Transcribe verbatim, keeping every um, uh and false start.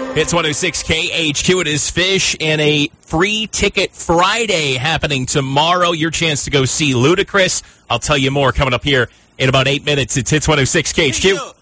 It's one oh six K H Q. It is Fish and a free ticket Friday happening tomorrow. Your chance to go see Ludacris. I'll tell you more coming up here in about eight minutes. It's Hits one oh six K H Q.